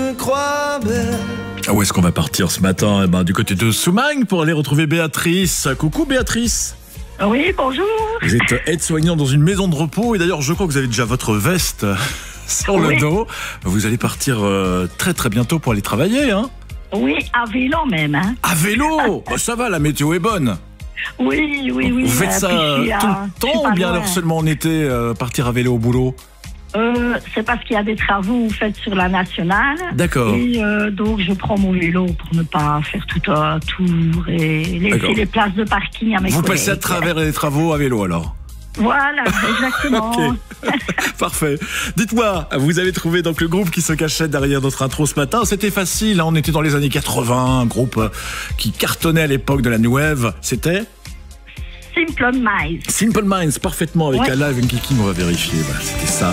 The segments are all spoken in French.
me crois belle. Où est-ce qu'on va partir ce matin? Du côté de Soumagne pour aller retrouver Béatrice. Coucou Béatrice. Oui, bonjour. Vous êtes aide-soignant dans une maison de repos et d'ailleurs je crois que vous avez déjà votre veste sur le dos. Vous allez partir très très bientôt pour aller travailler, hein? Oui, à vélo même. Hein. À vélo? Ça va, la météo est bonne. Oui. Vous faites ça tout le temps ou bien alors seulement en été partir à vélo au boulot? C'est parce qu'il y a des travaux faits sur la nationale. D'accord. Et donc je prends mon vélo pour ne pas faire tout un tour et laisser les places de parking à mes collègues. Vous passez à travers les travaux à vélo alors? Voilà, exactement. Okay. Parfait. Dites-moi, vous avez trouvé donc le groupe qui se cachait derrière notre intro ce matin. C'était facile, hein, on était dans les années 80, un groupe qui cartonnait à l'époque de la New Wave. C'était Simple Minds. Simple Minds, parfaitement, avec Ala et Kiki, on va vérifier. C'était ça.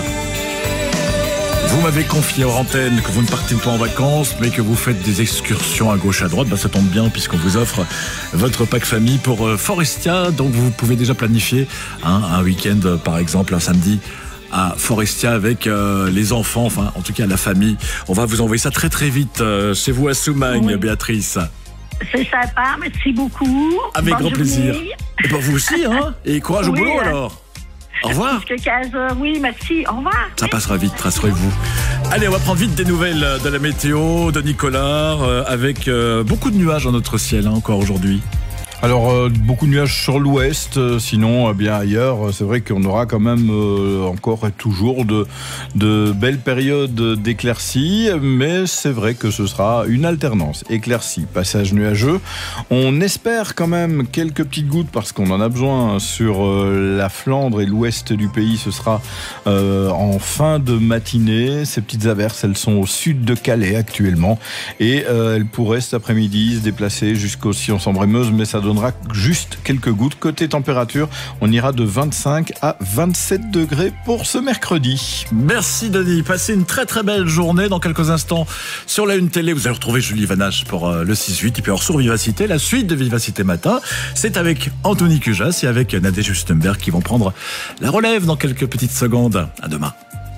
Vous m'avez confié hors antenne que vous ne partez pas en vacances, mais que vous faites des excursions à gauche, à droite. Ça tombe bien puisqu'on vous offre votre pack famille pour Forestia. Donc vous pouvez déjà planifier un week-end, par exemple, un samedi à Forestia avec les enfants, enfin en tout cas la famille. On va vous envoyer ça très très vite chez vous à Soumagne, Béatrice. C'est sympa, merci beaucoup. Avec bonne grand plaisir. journée. Et pour vous aussi, hein. Et courage au boulot alors. Au revoir. Jusqu'à 15h, oui, merci. Au revoir. Ça passera vite, rassurez-vous. Allez, on va prendre vite des nouvelles de la météo, de Nicolas, avec beaucoup de nuages dans notre ciel encore aujourd'hui. Alors, beaucoup de nuages sur l'ouest, sinon, bien ailleurs, c'est vrai qu'on aura quand même encore et toujours de belles périodes d'éclaircies, mais c'est vrai que ce sera une alternance. Éclaircies, passage nuageux. On espère quand même quelques petites gouttes parce qu'on en a besoin sur la Flandre et l'ouest du pays. Ce sera en fin de matinée. Ces petites averses, elles sont au sud de Calais actuellement et elles pourraient cet après-midi se déplacer jusqu'au Sion-Sambre-et-Meuse, mais ça donnera juste quelques gouttes. Côté température, on ira de 25 à 27 degrés pour ce mercredi. Merci Denis, passez une très très belle journée. Dans quelques instants, sur la Une Télé, vous allez retrouver Julie Vanache pour le 6-8. Et puis alors sur Vivacité, la suite de Vivacité Matin, c'est avec Anthony Cujas et avec Nadège Justenberg qui vont prendre la relève dans quelques petites secondes. À demain.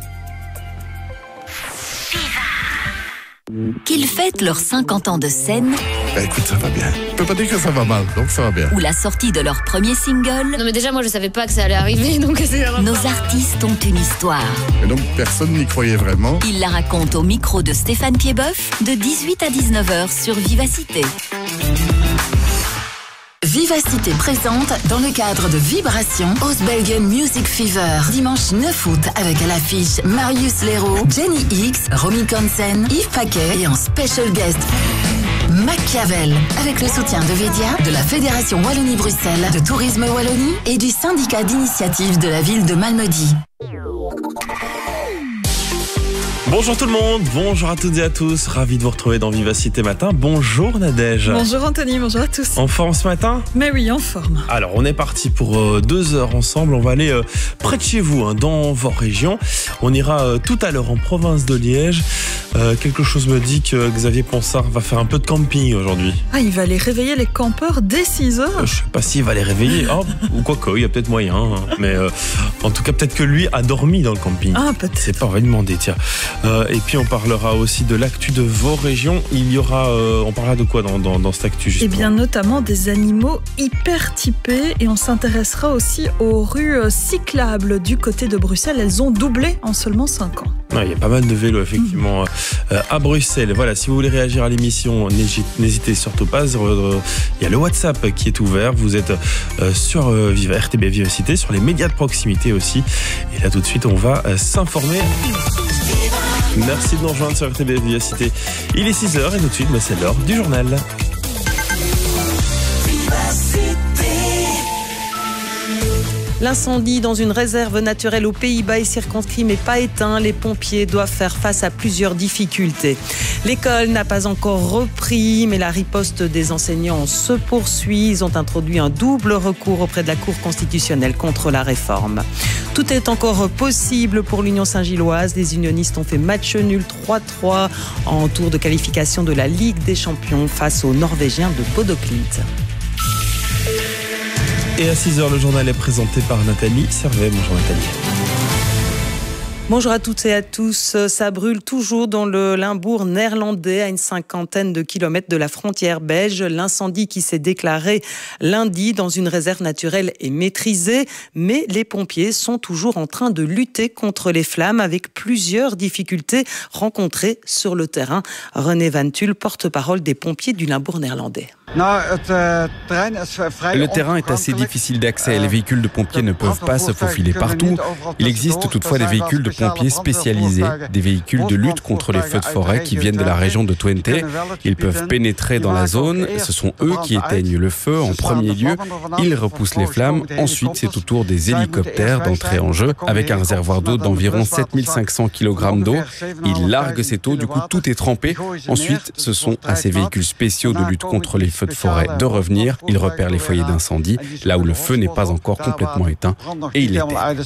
Qu'ils fêtent leurs 50 ans de scène. Écoute, ça va bien. Je peux pas dire que ça va mal, donc ça va bien. Ou la sortie de leur premier single. Non mais déjà moi je savais pas que ça allait arriver, donc c'est... Nos artistes ont une histoire. Et donc personne n'y croyait vraiment. Ils la racontent au micro de Stéphane Piedboeuf de 18 à 19h sur Vivacité. Vivacité présente, dans le cadre de Vibration, Osbelgen Music Fever. Dimanche 9 août, avec à l'affiche Marius Leroux, Jenny X, Romy Consen, Yves Paquet et en special guest Machiavel, avec le soutien de Védia, de la Fédération Wallonie-Bruxelles, de Tourisme Wallonie et du syndicat d'initiative de la ville de Malmedy. Bonjour tout le monde, bonjour à toutes et à tous, ravi de vous retrouver dans Vivacité Matin. Bonjour Nadège. Bonjour Anthony, bonjour à tous. En forme ce matin? Mais oui, en forme. Alors on est parti pour 2 heures ensemble, on va aller près de chez vous, dans vos régions. On ira tout à l'heure en province de Liège. Quelque chose me dit que Xavier Ponsard va faire un peu de camping aujourd'hui. Ah, il va aller réveiller les campeurs dès 6h. Je sais pas s'il va les réveiller, ou quoi que, il y a peut-être moyen. Mais en tout cas, peut-être que lui a dormi dans le camping. Ah, peut-être. C'est pas, on va lui demander, tiens. Et puis on parlera aussi de l'actu de vos régions. Il y aura, on parlera de quoi dans cette actu justement? Eh bien notamment des animaux hyper typés et on s'intéressera aussi aux rues cyclables du côté de Bruxelles. Elles ont doublé en seulement 5 ans. Ouais, il y a pas mal de vélos effectivement à Bruxelles. Voilà, si vous voulez réagir à l'émission, n'hésitez surtout pas. Il y a le WhatsApp qui est ouvert. Vous êtes sur RTB Vivacité, sur les médias de proximité aussi. Et là tout de suite, on va s'informer. Merci de nous rejoindre sur RTB Vivacité. Il est 6h et tout de suite, c'est l'heure du journal. L'incendie dans une réserve naturelle aux Pays-Bas est circonscrit mais pas éteint. Les pompiers doivent faire face à plusieurs difficultés. L'école n'a pas encore repris, mais la riposte des enseignants se poursuit. Ils ont introduit un double recours auprès de la Cour constitutionnelle contre la réforme. Tout est encore possible pour l'Union Saint-Gilloise. Les unionistes ont fait match nul 3-3 en tour de qualification de la Ligue des Champions face aux Norvégiens de Bodø Glimt. Et à 6h, le journal est présenté par Nathalie Servet. Bonjour Nathalie. Bonjour à toutes et à tous. Ça brûle toujours dans le Limbourg néerlandais, à une 50aine de kilomètres de la frontière belge. L'incendie qui s'est déclaré lundi dans une réserve naturelle est maîtrisé, mais les pompiers sont toujours en train de lutter contre les flammes avec plusieurs difficultés rencontrées sur le terrain. René Van Tulle, porte-parole des pompiers du Limbourg néerlandais. Le terrain est assez difficile d'accès. Les véhicules de pompiers ne peuvent pas se faufiler partout. Il existe toutefois des véhicules de pompiers spécialisés, des véhicules de lutte contre les feux de forêt qui viennent de la région de Twente. Ils peuvent pénétrer dans la zone. Ce sont eux qui éteignent le feu en premier lieu. Ils repoussent les flammes. Ensuite, c'est au tour des hélicoptères d'entrer en jeu. Avec un réservoir d'eau d'environ 7500 kg d'eau, ils larguent cette eau. Du coup, tout est trempé. Ensuite, ce sont à ces véhicules spéciaux de lutte contre les feux de forêt de revenir. Ils repèrent les foyers d'incendie, là où le feu n'est pas encore complètement éteint, et ils l'éteignent.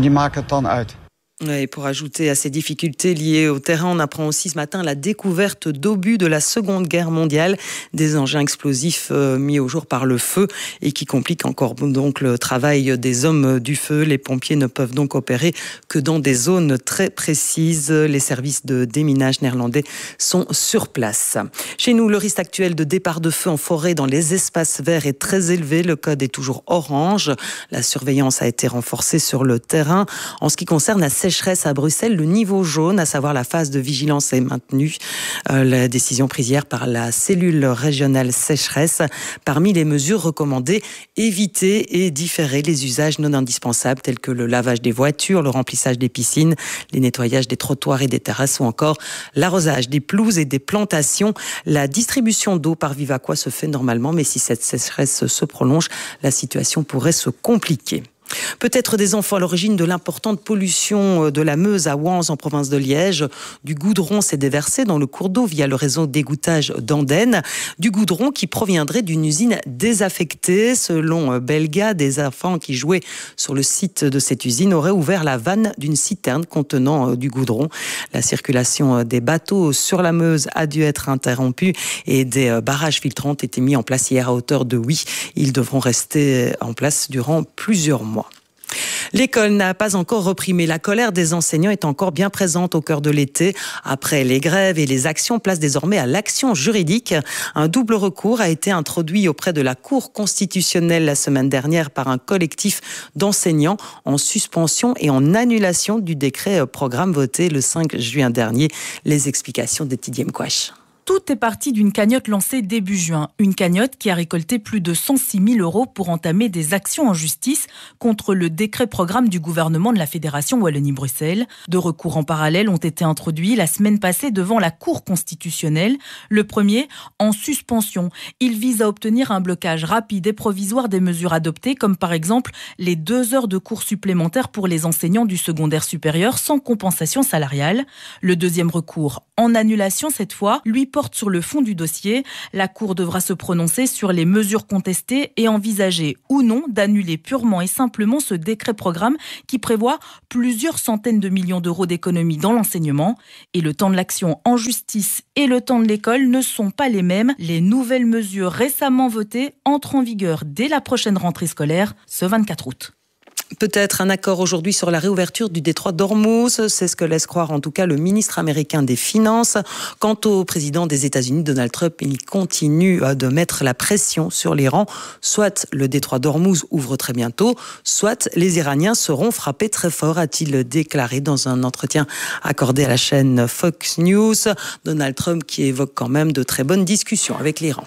Et pour ajouter à ces difficultés liées au terrain, on apprend aussi ce matin la découverte d'obus de la Seconde Guerre mondiale, des engins explosifs mis au jour par le feu et qui compliquent encore donc le travail des hommes du feu. Les pompiers ne peuvent donc opérer que dans des zones très précises. Les services de déminage néerlandais sont sur place. Chez nous, le risque actuel de départ de feu en forêt dans les espaces verts est très élevé. Le code est toujours orange. La surveillance a été renforcée sur le terrain. En ce qui concerne la sécheresse à Bruxelles, le niveau jaune, à savoir la phase de vigilance, est maintenue. La décision prise hier par la cellule régionale sécheresse. Parmi les mesures recommandées, éviter et différer les usages non indispensables tels que le lavage des voitures, le remplissage des piscines, les nettoyages des trottoirs et des terrasses ou encore l'arrosage des pelouses et des plantations. La distribution d'eau par Vivaquois se fait normalement, mais si cette sécheresse se prolonge, la situation pourrait se compliquer. Peut-être des enfants à l'origine de l'importante pollution de la Meuse à Wans en province de Liège. Du goudron s'est déversé dans le cours d'eau via le réseau d'égouttage d'Andenne. Du goudron qui proviendrait d'une usine désaffectée. Selon Belga, des enfants qui jouaient sur le site de cette usine auraient ouvert la vanne d'une citerne contenant du goudron. La circulation des bateaux sur la Meuse a dû être interrompue et des barrages filtrants ont été mis en place hier à hauteur de Huy. Ils devront rester en place durant plusieurs mois. L'école n'a pas encore repris, mais la colère des enseignants est encore bien présente au cœur de l'été. Après les grèves et les actions, place désormais à l'action juridique. Un double recours a été introduit auprès de la Cour constitutionnelle la semaine dernière par un collectif d'enseignants en suspension et en annulation du décret programme voté le 5 juin dernier. Les explications de Didier Mkwash. Tout est parti d'une cagnotte lancée début juin. Une cagnotte qui a récolté plus de 106 000 € pour entamer des actions en justice contre le décret programme du gouvernement de la Fédération Wallonie-Bruxelles. Deux recours en parallèle ont été introduits la semaine passée devant la Cour constitutionnelle. Le premier, en suspension. Il vise à obtenir un blocage rapide et provisoire des mesures adoptées, comme par exemple les 2 heures de cours supplémentaires pour les enseignants du secondaire supérieur sans compensation salariale. Le deuxième recours, en annulation cette fois, lui porte sur le fond du dossier. La Cour devra se prononcer sur les mesures contestées et envisager ou non d'annuler purement et simplement ce décret-programme qui prévoit plusieurs centaines de millions d'euros d'économies dans l'enseignement. Et le temps de l'action en justice et le temps de l'école ne sont pas les mêmes. Les nouvelles mesures récemment votées entrent en vigueur dès la prochaine rentrée scolaire, ce 24 août. Peut-être un accord aujourd'hui sur la réouverture du détroit d'Ormuz, c'est ce que laisse croire en tout cas le ministre américain des Finances. Quant au président des États-Unis, Donald Trump, il continue de mettre la pression sur l'Iran. Soit le détroit d'Ormuz ouvre très bientôt, soit les Iraniens seront frappés très fort, a-t-il déclaré dans un entretien accordé à la chaîne Fox News. Donald Trump qui évoque quand même de très bonnes discussions avec l'Iran.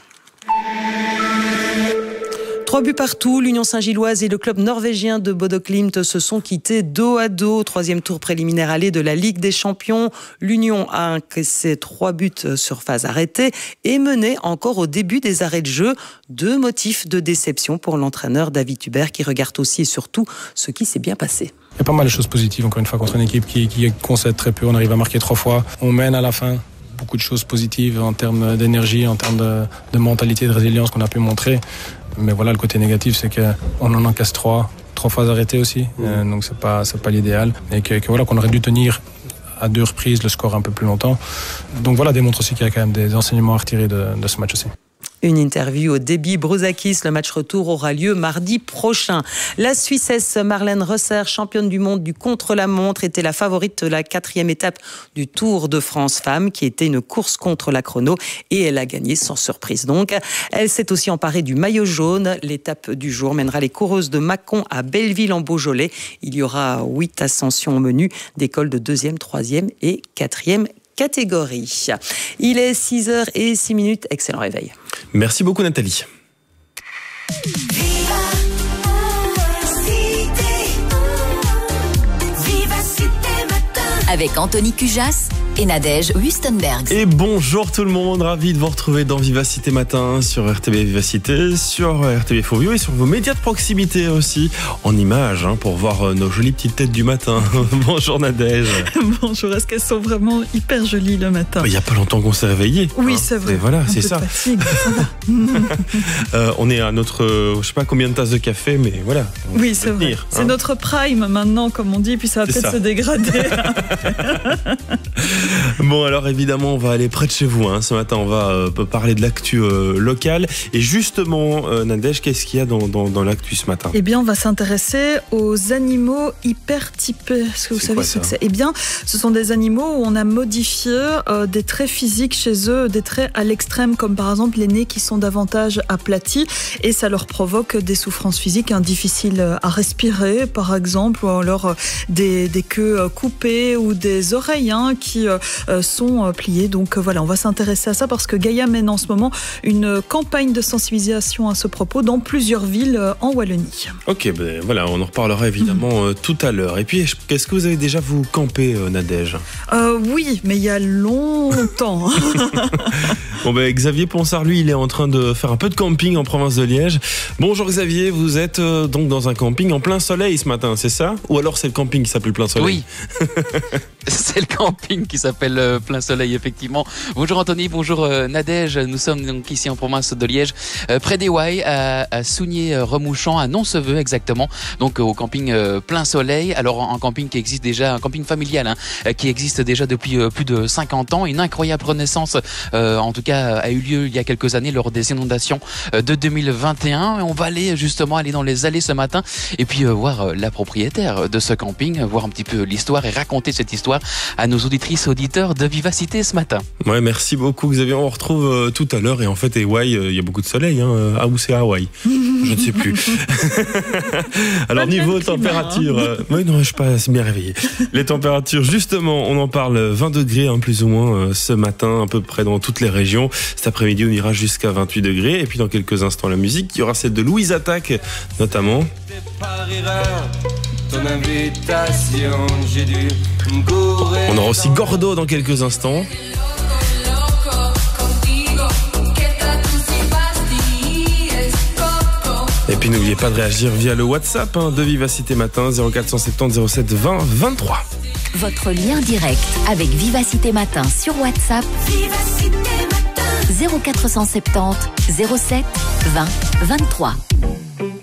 3 buts partout, l'Union Saint-Gilloise et le club norvégien de Bodo Glimt se sont quittés dos à dos au 3e tour préliminaire aller de la Ligue des Champions. L'Union a encaissé 3 buts sur phase arrêtée et mené encore au début des arrêts de jeu. 2 motifs de déception pour l'entraîneur David Hubert qui regarde aussi et surtout ce qui s'est bien passé. Il y a pas mal de choses positives encore une fois contre une équipe qui concède très peu. On arrive à marquer 3 fois, on mène à la fin. Beaucoup de choses positives en termes d'énergie, en termes de mentalité, de résilience qu'on a pu montrer. Mais voilà, le côté négatif, c'est qu'on en encaisse 3 fois arrêtés aussi. Donc c'est pas l'idéal. Et que voilà, qu'on aurait dû tenir à 2 reprises le score un peu plus longtemps. Donc voilà, démontre aussi qu'il y a quand même des enseignements à retirer de ce match aussi. Une interview au débit Brouzakis. Le match retour aura lieu mardi prochain. La Suissesse Marlène Rosser, championne du monde du contre-la-montre, était la favorite de la 4e étape du Tour de France Femmes, qui était une course contre la chrono, et elle a gagné sans surprise. Donc, elle s'est aussi emparée du maillot jaune. L'étape du jour mènera les coureuses de Mâcon à Belleville en Beaujolais. Il y aura 8 ascensions au menu, des cols de 2e, 3e et 4e catégorie. Il est 6h06. Excellent réveil. Merci beaucoup Nathalie. Avec Anthony Cujas et Nadège Wustenberg. Et bonjour tout le monde, ravi de vous retrouver dans Vivacité Matin sur RTB Vivacité, sur RTB Fovio et sur vos médias de proximité aussi, en images, pour voir nos jolies petites têtes du matin. Bonjour Nadège. Bonjour, est-ce qu'elles sont vraiment hyper jolies le matin? Il n'y a pas longtemps qu'on s'est réveillé. Oui, c'est vrai. Et voilà, c'est ça. Fatigue, ça va. On est à notre, je sais pas combien de tasses de café, mais voilà. Oui, c'est vrai. C'est notre prime maintenant, comme on dit, puis ça va peut-être se dégrader. Bon, alors évidemment, on va aller près de chez vous. Ce matin, on va parler de l'actu locale. Et justement, Nadège, qu'est-ce qu'il y a dans l'actu ce matin? Eh bien, on va s'intéresser aux animaux hypertypés. Est-ce que vous savez ce que c'est? Eh bien, ce sont des animaux où on a modifié des traits physiques chez eux, des traits à l'extrême, comme par exemple les nez qui sont davantage aplatis, et ça leur provoque des souffrances physiques difficiles à respirer, par exemple, ou alors des queues coupées ou des oreilles qui sont pliées. Donc voilà, on va s'intéresser à ça parce que Gaïa mène en ce moment une campagne de sensibilisation à ce propos dans plusieurs villes en Wallonie. Ok, ben voilà, on en reparlera évidemment tout à l'heure. Et puis, est-ce que vous avez déjà vous campé, Nadège? Oui, mais il y a longtemps. Bon ben Xavier Ponsard, lui, il est en train de faire un peu de camping en province de Liège. Bonjour Xavier, vous êtes donc dans un camping en plein soleil ce matin, c'est ça? Ou alors c'est le camping qui s'appelle Plein Soleil? Oui, c'est le camping qui s'appelle Plein Soleil, effectivement. Bonjour Anthony, bonjour Nadège. Nous sommes donc ici en province de Liège, près d'Éouaille, à Sougnier-Remouchant, à Nonceveux exactement. Donc au camping Plein Soleil. Alors un camping qui existe déjà, un camping familial qui existe déjà depuis plus de 50 ans. Une incroyable renaissance, en tout cas, a eu lieu il y a quelques années lors des inondations de 2021. Et on va aller dans les allées ce matin et puis voir la propriétaire de ce camping, voir un petit peu l'histoire et raconter cette histoire à nos auditrices et auditeurs de Vivacité ce matin. Ouais, merci beaucoup Xavier, on retrouve tout à l'heure. Et en fait, Hawaï, il y a beaucoup de soleil, où c'est Hawaï? Je ne sais plus. Alors niveau température, oui, non, je suis pas bien réveillé. Les températures, justement, on en parle, 20 degrés plus ou moins ce matin, à peu près dans toutes les régions. Cet après-midi, on ira jusqu'à 28 degrés. Et puis dans quelques instants, la musique, il y aura celle de Louise Attaque, notamment. On aura aussi Gordo dans quelques instants. Et puis n'oubliez pas de réagir via le WhatsApp de Vivacité Matin, 0470 07 20 23. Votre lien direct avec Vivacité Matin sur WhatsApp. 0470 07 20 23.